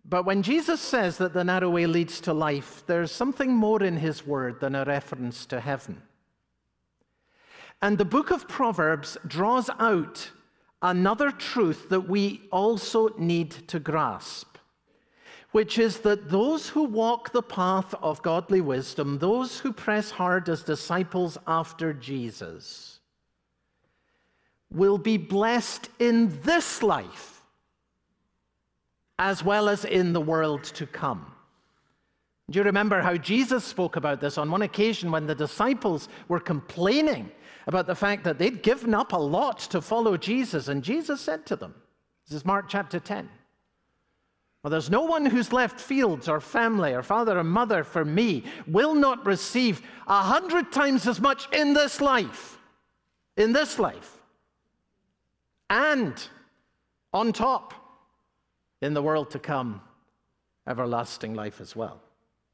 But when Jesus says that the narrow way leads to life, there's something more in his word than a reference to heaven. And the book of Proverbs draws out another truth that we also need to grasp, which is that those who walk the path of godly wisdom, those who press hard as disciples after Jesus, will be blessed in this life as well as in the world to come. Do you remember how Jesus spoke about this on one occasion when the disciples were complaining about the fact that they'd given up a lot to follow Jesus? And Jesus said to them, this is Mark chapter 10, well, there's no one who's left fields or family or father or mother for me will not receive 100 times as much in this life, and on top, in the world to come, everlasting life as well.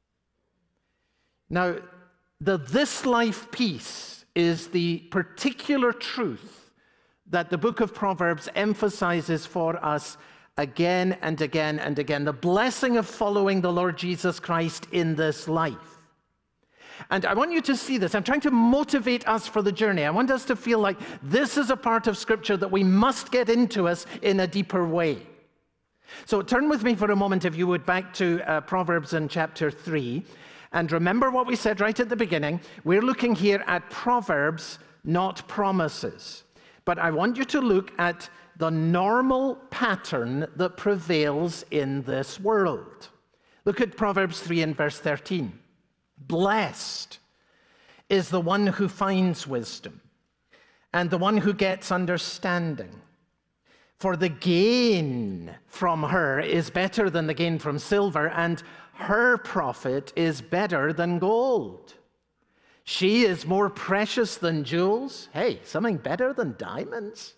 Now, this life piece is the particular truth that the book of Proverbs emphasizes for us again and again and again, the blessing of following the Lord Jesus Christ in this life. And I want you to see this. I'm trying to motivate us for the journey. I want us to feel like this is a part of Scripture that we must get into us in a deeper way. So turn with me for a moment, if you would, back to Proverbs in chapter 3. And remember what we said right at the beginning. We're looking here at Proverbs, not promises. But I want you to look at the normal pattern that prevails in this world. Look at Proverbs 3 and verse 13. Blessed is the one who finds wisdom, and the one who gets understanding. For the gain from her is better than the gain from silver, and her profit is better than gold. She is more precious than jewels. Hey, something better than diamonds.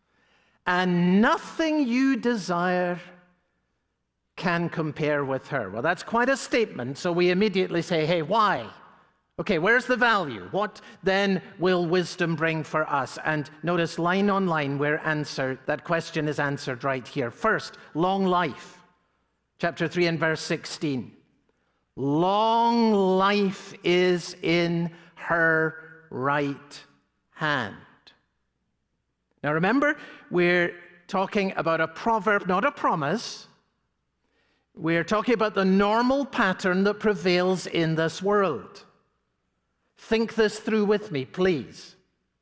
And nothing you desire can compare with her. Well, that's quite a statement, so we immediately say, hey, why? Okay, where's the value? What then will wisdom bring for us? And notice line on line, that question is answered right here. First, long life. Chapter 3 and verse 16. Long life is in her right hand. Now remember, we're talking about a proverb, not a promise. We're talking about the normal pattern that prevails in this world. Think this through with me, please.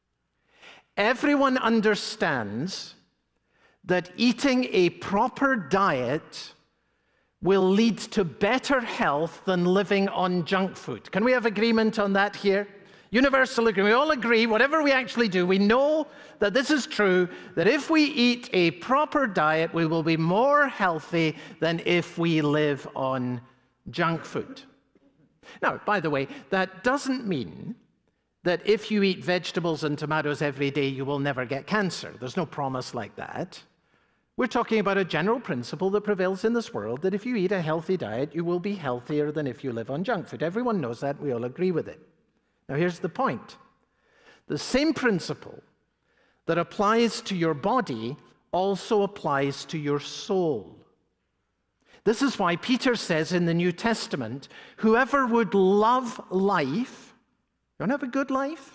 Everyone understands that eating a proper diet will lead to better health than living on junk food. Can we have agreement on that here? Universal agreement. We all agree, whatever we actually do, we know that this is true, that if we eat a proper diet, we will be more healthy than if we live on junk food. Now, by the way, that doesn't mean that if you eat vegetables and tomatoes every day, you will never get cancer. There's no promise like that. We're talking about a general principle that prevails in this world, that if you eat a healthy diet, you will be healthier than if you live on junk food. Everyone knows that. We all agree with it. Now, here's the point. The same principle that applies to your body also applies to your soul. This is why Peter says in the New Testament, whoever would love life, you want to have a good life,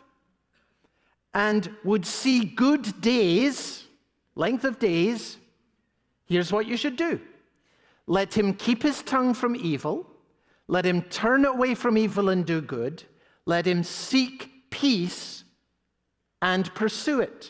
and would see good days, length of days, here's what you should do. Let him keep his tongue from evil. Let him turn away from evil and do good. Let him seek peace and pursue it.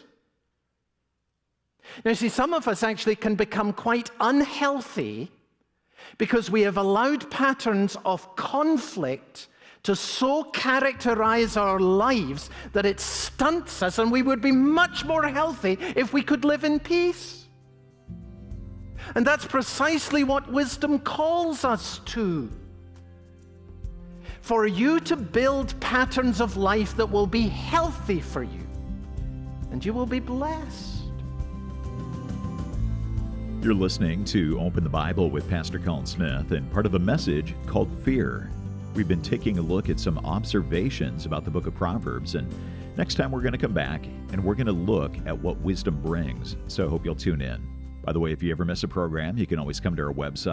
Now, see, some of us actually can become quite unhealthy because we have allowed patterns of conflict to so characterize our lives that it stunts us, and we would be much more healthy if we could live in peace. And that's precisely what wisdom calls us to. For you to build patterns of life that will be healthy for you, and you will be blessed. You're listening to Open the Bible with Pastor Colin Smith, and part of a message called Fear. We've been taking a look at some observations about the book of Proverbs, and next time we're going to come back and we're going to look at what wisdom brings. So I hope you'll tune in. By the way, if you ever miss a program, you can always come to our website.